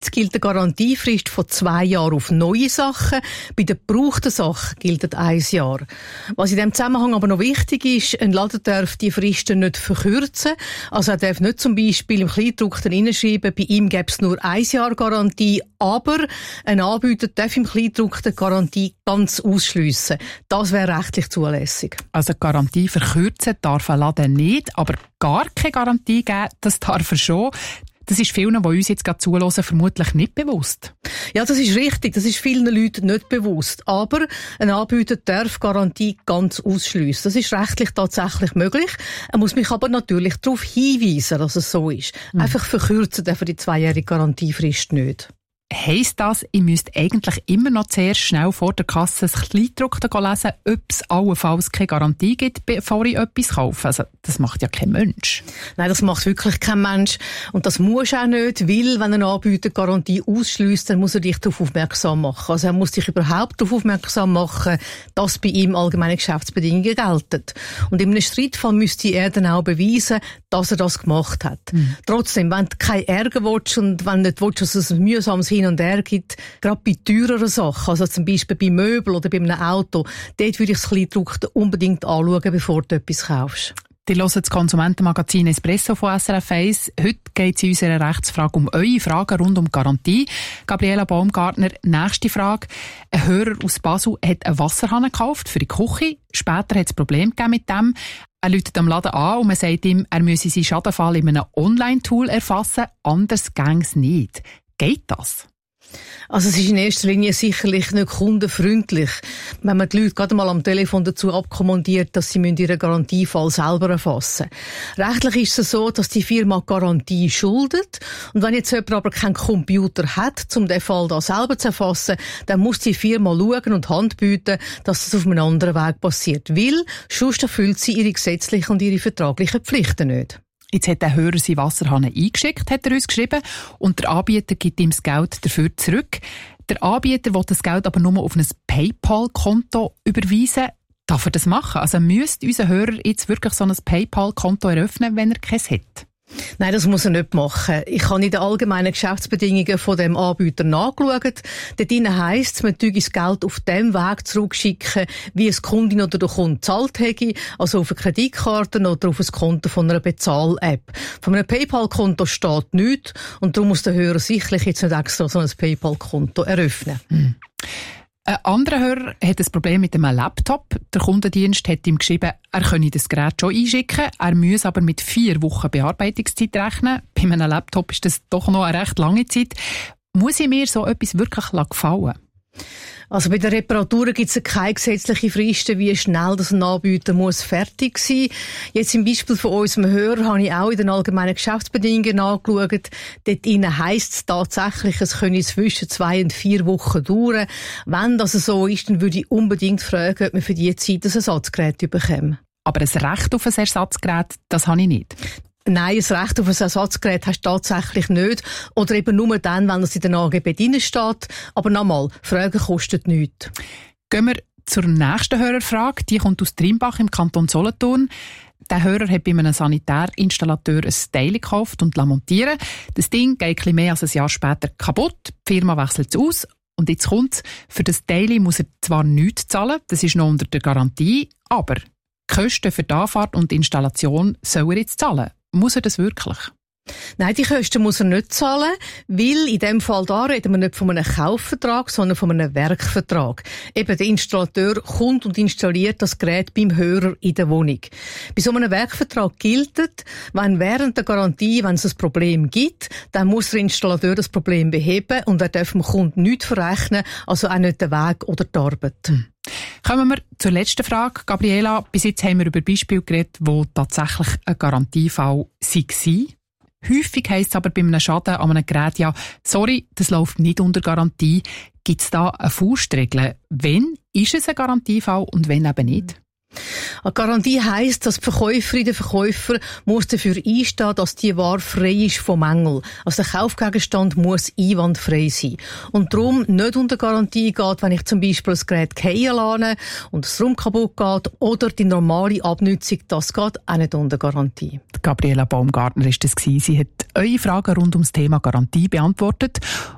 Schweiz gilt eine Garantiefrist von 2 Jahren auf neue Sachen. Bei den gebrauchten Sachen gilt 1 Jahr. Was in diesem Zusammenhang aber noch wichtig ist, ein Laden darf die Fristen nicht verkürzen. Also er darf nicht zum Beispiel im Kleingedruckten hineinschreiben, bei ihm gäbe es nur 1 Jahr Garantie, aber ein Anbieter darf im Kleingedruckten Garantie ganz ausschliessen. Das wäre rechtlich zulässig. Also Garantie verkürzen darf ein Laden nicht, aber gar keine Garantie geben, das darf er schon. Das ist vielen, die uns jetzt gerade zuhören, vermutlich nicht bewusst. Ja, das ist richtig. Das ist vielen Leuten nicht bewusst. Aber ein Anbieter darf Garantie ganz ausschliessen. Das ist rechtlich tatsächlich möglich. Er muss mich aber natürlich darauf hinweisen, dass es so ist. Einfach verkürzen darf er die 2-jährige Garantiefrist nicht. Heisst das, ich müsste eigentlich immer noch zuerst schnell vor der Kasse das Kleingedruckte lesen, ob es allenfalls keine Garantie gibt, bevor ich etwas kaufe? Also, das macht ja kein Mensch. Nein, das macht wirklich kein Mensch. Und das muss auch nicht, weil, wenn ein Anbieter Garantie ausschliesst, dann muss er dich darauf aufmerksam machen. Also er muss dich überhaupt darauf aufmerksam machen, dass bei ihm allgemeine Geschäftsbedingungen gelten. Und in einem Streitfall müsste er dann auch beweisen, dass er das gemacht hat. Trotzdem, wenn du keinen Ärger willst und wenn du nicht willst, dass es ein mühsames Hin und Her gibt, gerade bei teureren Sachen, also zum Beispiel bei Möbeln oder bei einem Auto, dort würde ich das Kleingedruckte unbedingt anschauen, bevor du etwas kaufst. Ihr hört das Konsumentenmagazin Espresso von SRF 1. Heute geht es in unserer Rechtsfrage um eure Fragen rund um Garantie. Gabriela Baumgartner, nächste Frage. Ein Hörer aus Basel hat einen Wasserhahn gekauft für die Küche. Später hat es Probleme gegeben mit dem. Er ruft am Laden an und man sagt ihm, er müsse seinen Schadenfall in einem Online-Tool erfassen, anders gäng es nicht. Geht das? Also es ist in erster Linie sicherlich nicht kundenfreundlich, wenn man die Leute gerade mal am Telefon dazu abkommandiert, dass sie ihren Garantiefall selber erfassen müssen. Rechtlich ist es so, dass die Firma Garantie schuldet und wenn jetzt jemand aber keinen Computer hat, um den Fall da selber zu erfassen, dann muss die Firma schauen und Hand bieten, dass das auf einem anderen Weg passiert, weil sonst erfüllt sie ihre gesetzlichen und ihre vertraglichen Pflichten nicht. Jetzt hat der Hörer seinen Wasserhahn eingeschickt, hat er uns geschrieben, und der Anbieter gibt ihm das Geld dafür zurück. Der Anbieter will das Geld aber nur auf ein PayPal-Konto überweisen. Darf er das machen? Also müsste unser Hörer jetzt wirklich so ein PayPal-Konto eröffnen, wenn er keins hat? Nein, das muss er nicht machen. Ich habe in den allgemeinen Geschäftsbedingungen von dem Anbieter nachgeschaut. Dort heisst es, man tue das Geld auf dem Weg zurückschicken, wie es die Kundin oder der Kunde gezahlt hätte, also auf eine Kreditkarte oder auf ein Konto von einer Bezahl-App. Von einem PayPal-Konto steht nichts und darum muss der Hörer sicherlich jetzt nicht extra so ein PayPal-Konto eröffnen. Ein anderer Hörer hat ein Problem mit einem Laptop. Der Kundendienst hat ihm geschrieben, er könne das Gerät schon einschicken, er müsse aber mit 4 Wochen Bearbeitungszeit rechnen. Bei einem Laptop ist das doch noch eine recht lange Zeit. Muss ich mir so etwas wirklich gefallen? Also bei den Reparaturen gibt es keine gesetzliche Fristen, wie schnell das ein Anbieter muss fertig sein. Jetzt im Beispiel von unserem Hörer habe ich auch in den allgemeinen Geschäftsbedingungen nachgeschaut. Dort heisst es tatsächlich, es könne zwischen 2 und 4 Wochen dauern. Wenn das so ist, dann würde ich unbedingt fragen, ob man für diese Zeit ein Ersatzgerät bekommt. Aber ein Recht auf ein Ersatzgerät, das habe ich nicht. Nein, ein Recht auf ein Ersatzgerät hast du tatsächlich nicht. Oder eben nur dann, wenn es in den AGB drin steht. Aber nochmal, Fragen kostet nichts. Gehen wir zur nächsten Hörerfrage. Die kommt aus Trimbach im Kanton Solothurn. Der Hörer hat bei einem Sanitärinstallateur ein Teil gekauft und montieren. Das Ding geht ein bisschen mehr als ein Jahr später kaputt. Die Firma wechselt es aus. Und jetzt kommt's. Für das Teil muss er zwar nichts zahlen, das ist noch unter der Garantie, aber die Kosten für die Anfahrt und die Installation soll er jetzt zahlen. Muss er das wirklich? Nein, die Kosten muss er nicht zahlen, weil in dem Fall da reden wir nicht von einem Kaufvertrag, sondern von einem Werkvertrag. Eben der Installateur kommt und installiert das Gerät beim Hörer in der Wohnung. Bei so einem Werkvertrag gilt, wenn während der Garantie, wenn es ein Problem gibt, dann muss der Installateur das Problem beheben und er darf dem Kunden nichts verrechnen, also auch nicht den Weg oder die Arbeit. Kommen wir zur letzten Frage, Gabriela. Bis jetzt haben wir über Beispiele geredet, wo tatsächlich ein Garantiefall war. Häufig heisst es aber bei einem Schaden an einem Gerät, ja, sorry, das läuft nicht unter Garantie. Gibt es da eine Faustregel? Wann ist es ein Garantiefall und wann eben nicht? Eine Garantie heisst, dass die Verkäuferin, der Verkäufer muss dafür einstehen, dass die Ware frei ist von Mängeln. Also der Kaufgegenstand muss einwandfrei sein. Und darum nicht unter Garantie geht, wenn ich zum Beispiel das Gerät fallen lasse und das Rum kaputt geht oder die normale Abnutzung, das geht auch nicht unter Garantie. Gabriela Baumgartner ist das gewesen. Sie hat eure Fragen rund ums Thema Garantie beantwortet.